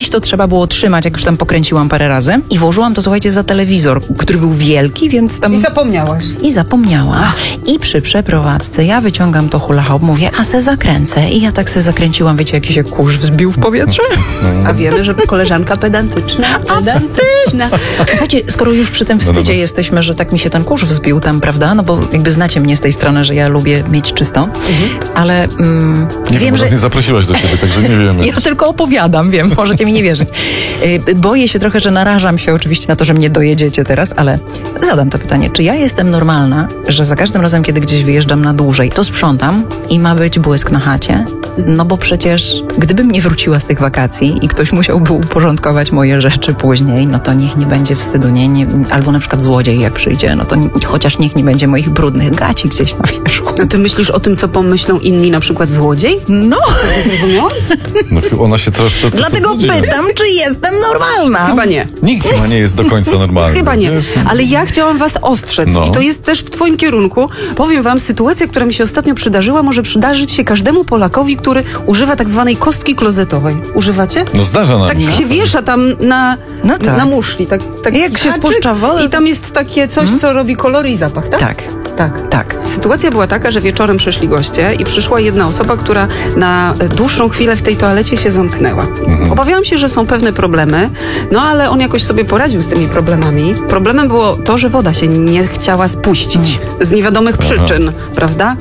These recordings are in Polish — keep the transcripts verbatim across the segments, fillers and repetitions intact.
gdzieś to trzeba było trzymać, jak już tam pokręciłam parę razy. I włożyłam to, słuchajcie, za telewizor, który był wielki, więc tam... I zapomniałaś. I zapomniałam. I przy przeprowadzce ja wyciągam to hula hop, mówię, a se zakręcę. I ja tak se zakręciłam, wiecie, jakiś się kurz wzbił w powietrze? A wiemy, że koleżanka pedantyczna. Pedantyczna. Słuchajcie, skoro już przy tym wstydzie no, no, no. jesteśmy, że tak mi się ten kurz wzbił tam, prawda? No bo jakby znacie mnie z tej strony, że ja lubię mieć czysto, mhm. ale mm, nie wiem, wiem, że... nie zaprosiłaś do ciebie, także nie wiemy. Ja tylko opowiadam, wiem, możecie mi nie wierzyć. Boję się trochę, że narażam się oczywiście na to, że mnie dojedziecie teraz, ale zadam to pytanie. Czy ja jestem normalna, że za każdym razem, kiedy gdzieś wyjeżdżam na dłużej, to sprzątam i ma być błysk na chacie? No bo przecież gdybym nie wróciła z tych wakacji i ktoś musiałby uporządkować moje rzeczy później, no to niech nie będzie wstydu, nie? nie albo na przykład złodziej jak przyjdzie, no to nie, chociaż niech nie będzie moich brudnych gaci gdzieś na wierzchu. A ty myślisz o tym, co pomyślą inni, na przykład złodziej? No. Zrozumiałaś? No ona się teraz przed Dlatego pytam, czy jestem normalna. Chyba nie. Nikt chyba nie jest do końca normalny. Chyba nie, ale ja chciałam was ostrzec no. i to jest też w twoim kierunku. Powiem wam, sytuacja, która mi się ostatnio przydarzyła, może przydarzyć się każdemu Polakowi, który używa tak zwanej kostki klozetowej. Używacie? No zdarza nam Tak się. się wiesza tam na, no tak. na muszli. Tak, tak jak się spuszcza wodę. I tam jest takie coś, hmm? co robi kolory i zapach, tak? Tak. Tak. Tak. Sytuacja była taka, że wieczorem przyszli goście i przyszła jedna osoba, która na dłuższą chwilę w tej toalecie się zamknęła. Mhm. Obawiałam się, że są pewne problemy, no ale on jakoś sobie poradził z tymi problemami. Problemem było to, że woda się nie chciała spuścić z niewiadomych Aha. przyczyn, prawda?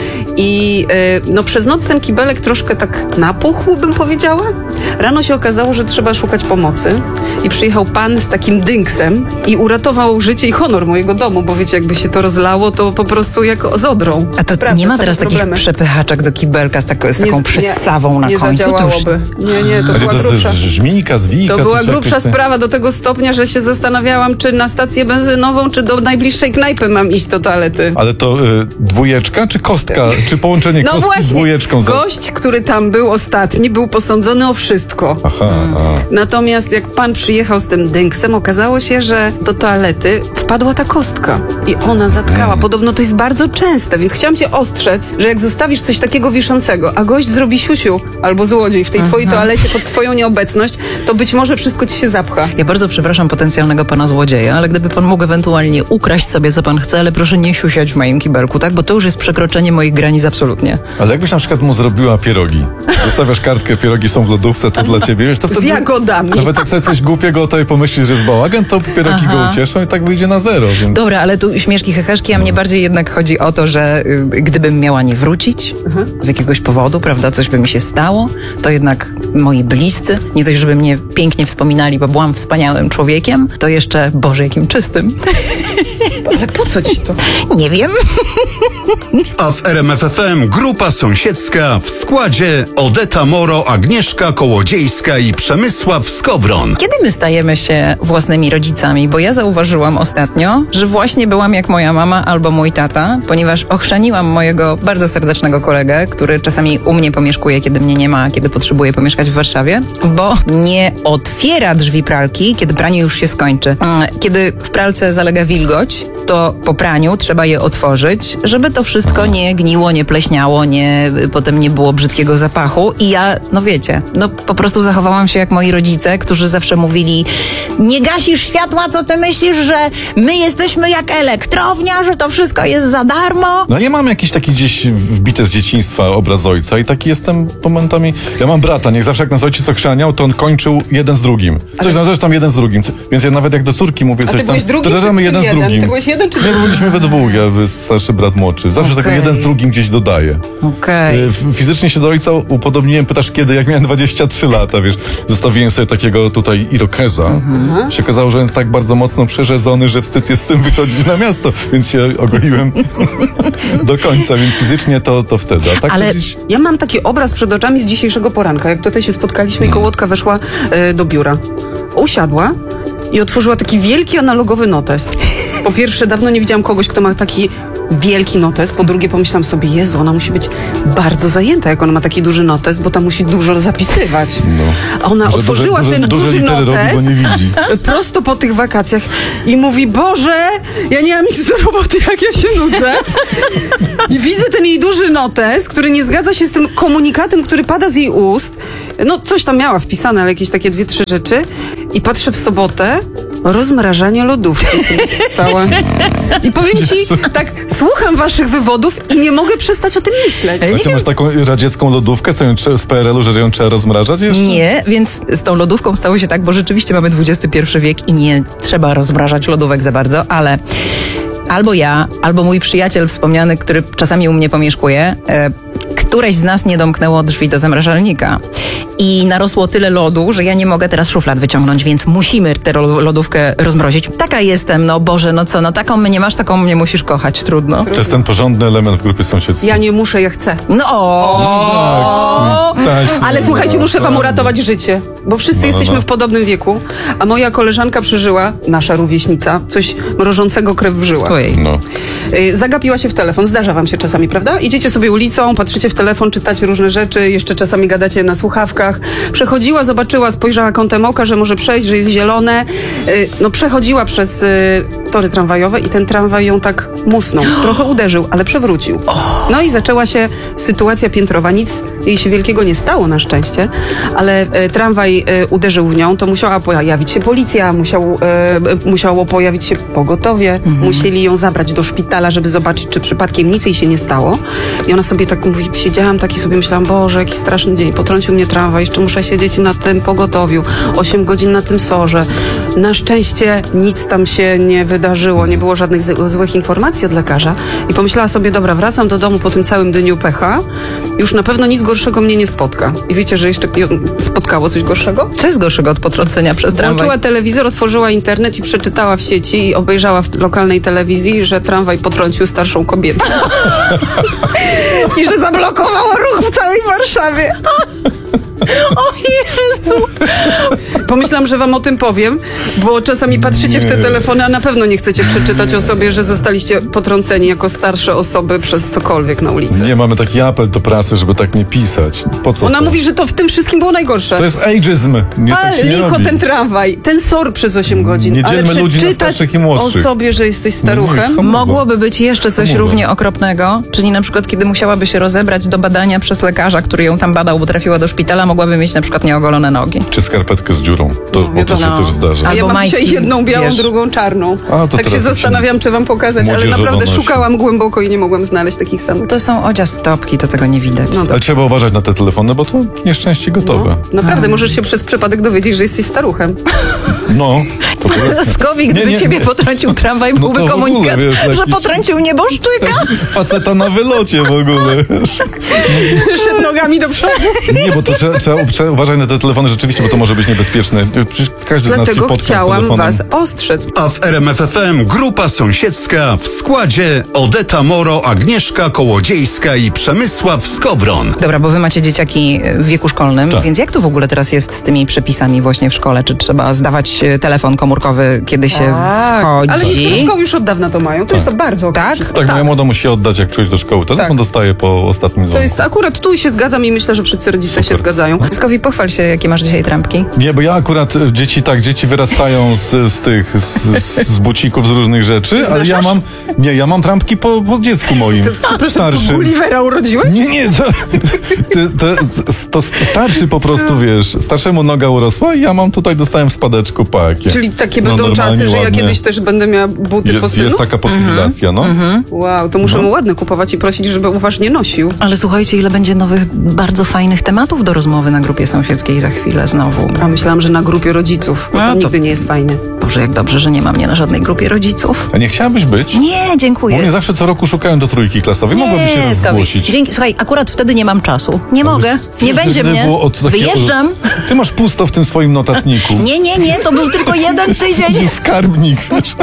I yy, no przez noc ten kibelek troszkę tak napuchł, bym powiedziała. Rano się okazało, że trzeba szukać pomocy i przyjechał pan z takim dynksem i uratował życie i honor mojego domu, bo wiecie, jakby się to rozlało, to po prostu jak z odrą. A to Prawda, nie ma teraz takich problemy. przepychaczek do kibelka z, tako, z taką nie, przystawą na nie końcu? Zadziałałoby. Nie, nie, to Ale była to grubsza. z żmijka, z wijka, To była to grubsza jakieś... sprawa do tego stopnia, że się zastanawiałam, czy na stację benzynową, czy do najbliższej knajpy mam iść do toalety. Ale to y, dwójeczka, czy kostka? Czy połączenie no kostki właśnie, z dwójeczką? Za... Gość, który tam był ostatni, był posądzony o wszystko. Aha, hmm. Natomiast jak pan przyjechał z tym dynksem, okazało się, że do toalety wpadła ta kostka i ona zatkała. Hmm. Podobno to jest bardzo częste, więc chciałam cię ostrzec, że jak zostawisz coś takiego wiszącego, a gość zrobi siusiu albo złodziej w tej twojej Aha. toalecie pod twoją nieobecność, to być może wszystko ci się zapcha. Ja bardzo przepraszam potencjalnego pana złodzieja, ale gdyby pan mógł ewentualnie ukraść sobie, co pan chce, ale proszę nie siusiać w moim kibelku, tak? Bo to już jest przekroczenie moich granic absolutnie. Ale jakbyś na przykład mu zrobiła pierogi, zostawiasz kartkę, pierogi są w lodówce, to dla ciebie, wiesz, to wtedy... Z jagodami. Nawet jak sobie coś głupiego o tobie pomyślisz, że jest bałagan, to pierogi Aha. go ucieszą i tak wyjdzie na zero. Więc... Dobra, ale tu śmieszki, heheszki, a mnie bardziej jednak chodzi o to, że y, gdybym miała nie wrócić uh-huh. z jakiegoś powodu, prawda, coś by mi się stało, to jednak moi bliscy, nie dość, żeby mnie pięknie wspominali, bo byłam wspaniałym człowiekiem, to jeszcze, Boże, jakim czystym. Ale po co ci to? Nie wiem. A w R M F F M grupa sąsiedzka w składzie Odeta Moro, Agnieszka Kołodziejska i Przemysław Skowron. Kiedy my stajemy się własnymi rodzicami? Bo ja zauważyłam ostatnio, że właśnie byłam jak moja mama albo mój tata, ponieważ ochrzaniłam mojego bardzo serdecznego kolegę, który czasami u mnie pomieszkuje, kiedy mnie nie ma, kiedy potrzebuje pomieszkać w Warszawie, bo nie otwiera drzwi pralki, kiedy pranie już się skończy. Kiedy w pralce zalega wilgoć, to po praniu trzeba je otworzyć, żeby to wszystko nie gniło, nie pleśniało, nie, potem nie było brzydkiego zapachu. I ja, no wiecie, no po prostu zachowałam się jak moi rodzice, którzy zawsze mówili: nie gasisz światła, co ty myślisz, że my jesteśmy jak elektrownia, że to wszystko jest za darmo? No ja mam jakiś taki gdzieś wbity z dzieciństwa obraz ojca i taki jestem momentami... Ja mam brata, niech zawsze jak nas ojciec ochrzaniał, to on kończył jeden z drugim. Coś tam też tam jeden z drugim. Więc ja nawet jak do córki mówię A coś ty tam, drugi, to też mamy jeden z jeden? drugim. Ty byłeś jeden czy Nie, bo byliśmy we dwóch, ja starszy brat młodszy. Zawsze okay. tego jeden z drugim gdzieś dodaję. Okej. Okay. Fizycznie się do ojca upodobniłem, pytasz kiedy, jak miałem dwadzieścia trzy lata, wiesz. Zostawiłem sobie takiego tutaj irokeza. Mm-hmm. Się okazało, że jest tak bardzo mocno przerzedzony, że wstyd jest z tym wychodzić na miasto, więc się ogoiłem do końca, więc fizycznie to, to wtedy. A tak Ale to dziś... ja mam taki obraz przed oczami z dzisiejszego poranka, jak tutaj się spotkaliśmy i Kołotka weszła y, do biura. Usiadła i otworzyła taki wielki analogowy notes. Po pierwsze, dawno nie widziałam kogoś, kto ma taki wielki notes, po drugie pomyślałam sobie, Jezu, ona musi być bardzo zajęta, jak ona ma taki duży notes, bo tam musi dużo zapisywać. No. A ona Może otworzyła duże, ten duże, duży duże litery notes robi, bo nie widzi. prosto po tych wakacjach i mówi, Boże, ja nie mam nic do roboty, jak ja się nudzę. I widzę ten jej duży notes, który nie zgadza się z tym komunikatem, który pada z jej ust. No, coś tam miała wpisane, ale jakieś takie dwie, trzy rzeczy. I patrzę w sobotę, rozmrażanie lodówki sobie pisała. I powiem ci, tak, słucham waszych wywodów i nie mogę przestać o tym myśleć. A ty masz taką radziecką lodówkę, co ją trzeba- z P R L u, że ją trzeba rozmrażać jeszcze? Nie, więc z tą lodówką stało się tak, bo rzeczywiście mamy dwudziesty pierwszy wiek i nie trzeba rozmrażać lodówek za bardzo, ale albo ja, albo mój przyjaciel wspomniany, który czasami u mnie pomieszkuje, e, któreś z nas nie domknęło drzwi do zamrażalnika. I narosło tyle lodu, że ja nie mogę teraz szuflad wyciągnąć, więc musimy tę ro- lodówkę rozmrozić. Taka jestem, no Boże, no co, no taką mnie masz, taką mnie musisz kochać, trudno. To jest ten porządny element w grupie sąsiedzkiej. Ja nie muszę, ja chcę. No o, Tak, tak. Ale słuchajcie, muszę wam uratować życie, bo wszyscy No, no, jesteśmy no. w podobnym wieku, a moja koleżanka przeżyła, nasza rówieśnica, coś mrożącego krew w żyłach. Ojej. No. Y, Zagapiła się w telefon, zdarza wam się czasami, prawda? Idziecie sobie ulicą, patrzycie w telefon, czytacie różne rzeczy, jeszcze czasami gadacie na słuchawkach. Przechodziła, zobaczyła, spojrzała kątem oka, że może przejść, że jest zielone. Y, No przechodziła przez y, tory tramwajowe i ten tramwaj ją tak musnął. Trochę uderzył, ale przewrócił. No i zaczęła się sytuacja piętrowa. Nic jej się wielkiego nie stało na szczęście, ale y, tramwaj y, uderzył w nią, to musiała pojawić się policja, musiał, y, musiało pojawić się pogotowie, musieli ją zabrać do szpitala, żeby zobaczyć, czy przypadkiem nic jej się nie stało. I ona sobie tak mówi, siedziałam tak i sobie myślałam, Boże, jaki straszny dzień, potrącił mnie tramwaj, jeszcze muszę siedzieć na tym pogotowiu, osiem godzin na tym sorze. Na szczęście nic tam się nie wydarzyło, nie było żadnych z- złych informacji od lekarza. I pomyślała sobie, dobra, wracam do domu po tym całym dniu pecha, już na pewno nic gorszego mnie nie spotka. I wiecie, że jeszcze ją spotkało coś gorszego? Co jest gorszego od potrącenia przez tramwaj? Włączyła telewizor, otworzyła internet i przeczytała w sieci i obejrzała w lokalnej telewizji, że tramwaj potrącił starszą kobietę. I że zablokowało ruch w całej Warszawie. O Jezu! Pomyślałam, że wam o tym powiem, bo czasami patrzycie w te Nie. telefony, a na pewno nie chcecie przeczytać o sobie, że zostaliście potrąceni jako starsze osoby przez cokolwiek na ulicy. Nie, mamy taki apel do prasy, żeby tak nie pisać. Po co Ona to? mówi, że to w tym wszystkim było najgorsze. To jest ageism. Nie, tak Ale się nie licho robi. ten tramwaj, ten sor przez osiem godzin. Nie ale dzielmy ludzi na przeczytać starszych i młodszych. o sobie, że jesteś Nie, staruchem. nie, Mogłoby być jeszcze coś Hamowe. równie okropnego, czyli na przykład kiedy musiałaby się rozebrać do badania przez lekarza, który ją tam badał, bo trafiła do szpitala, mogłaby mieć na przykład nieogolone nogi. Czy skarpetkę z dziurą. To, No, bo to się wiadomo. też zdarza. A ja Albo mam dzisiaj majtki, jedną białą, wiesz. drugą czarną. A, to tak się teraz to się zastanawiam, czy wam pokazać, ale młodzieżowo naprawdę nosi. szukałam głęboko i nie mogłam znaleźć takich samych. To są odzia stopki, to tego nie widać. No Ale trzeba uważać na te telefony, bo to nieszczęście gotowe. No, naprawdę, możesz się przez przypadek dowiedzieć, że jesteś staruchem. No. To powiedzmy. Skowi, gdyby Nie, nie. ciebie potrącił tramwaj, No byłby to w ogóle, komunikat, wiesz, że jakiś- potrącił nieboszczyka. Faceta na wylocie w ogóle. Szedł nogami do przodu. Nie, bo to trzeba, trzeba, trzeba uważać na te telefony rzeczywiście, bo to może być niebezpieczne. Przecież każdy z nas się Dlatego potknął z chciałam telefonem. was ostrzec. A w R M F F M grupa sąsiedzka w składzie Odeta Moro, Agnieszka Kołodziejska i Przemysław Skowron. Dobra, bo wy macie dzieciaki w wieku szkolnym, Tak. więc jak to w ogóle teraz jest z tymi przepisami właśnie w szkole? Czy trzeba zdawać e, telefon komórkowy, kiedy się wchodzi? Ale niektóre szkoły już od dawna to mają. To jest bardzo okej Tak? wszystko. Tak, moja młoda musi oddać, jak przyjść do szkoły. Telefon Tak. dostaje po ostatnim To dzwonku. jest akurat tu się zgadzam i myślę, że wszyscy rodzice się zgadzają. Skowi, pochwal się, jakie masz dzisiaj trampki. Nie, bo ja akurat e, dzieci tak, dzieci wyrastają z, z tych, z, z, z bucików, z różnych rzeczy, ale ja mam, nie, ja mam trampki po, po dziecku moim, starszym. Gullivera urodziłeś? Nie, nie, to, ty, to, to starszy po prostu, wiesz, starszemu noga urosła i ja mam tutaj, dostałem w spadeczku pakie. Czyli takie No, będą normalnie, czasy, że ja ładnie. kiedyś też będę miała buty po Jest, synu? jest taka posibilacja, no. Wow, to muszę mu ładne kupować i prosić, żeby uważnie nosił. Ale słuchajcie, ile będzie nowych, bardzo fajnych tematów do rozmowy na grupie sąsiedzkiej za chwilę znowu. A myślałam, że na grupie rodziców, bo No to to- nigdy nie jest fajne. Boże, jak dobrze, że nie ma mnie na żadnej grupie rodziców. A nie chciałabyś być? Nie, Bo dziękuję. mnie zawsze co roku szukają do trójki klasowej. Mogłabyś się raz Skowi. zgłosić. Dzięki, słuchaj, akurat wtedy nie mam czasu. Nie mogę, nie Wiesz, będzie gdyby mnie. było od takiego- Wyjeżdżam. Ty masz pusto w tym swoim notatniku. Nie, nie, nie, to był tylko jeden tydzień. Gdzie skarbnik.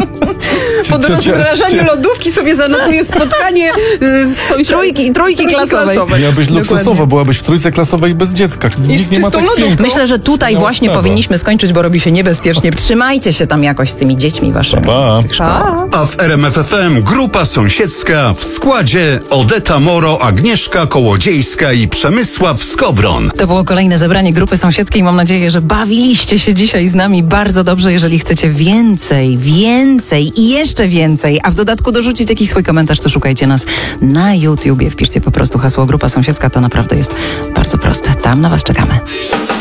Pod rozmrażanie lodówki sobie zanotuję spotkanie y, z sąsiadami. Trójki, trójki klasowej. Miałabyś luksusowo, Dokładnie. byłabyś w trójce klasowej bez dziecka. I z Nikt nie ma czystą tak lodówką. pięknie. Myślę, że tutaj Wspaniała właśnie sprawa. powinniśmy skończyć, bo robi się niebezpiecznie. Trzymajcie się tam. tam jakoś z tymi dziećmi waszymi. Pa, pa. w tych szkołach. A, A w R M F F M grupa sąsiedzka w składzie Odeta Moro, Agnieszka Kołodziejska i Przemysław Skowron. To było kolejne zebranie grupy sąsiedzkiej. Mam nadzieję, że bawiliście się dzisiaj z nami bardzo dobrze. Jeżeli chcecie więcej, więcej i jeszcze więcej, a w dodatku dorzucić jakiś swój komentarz, to szukajcie nas na YouTubie. Wpiszcie po prostu hasło Grupa Sąsiedzka. To naprawdę jest bardzo proste. Tam na was czekamy.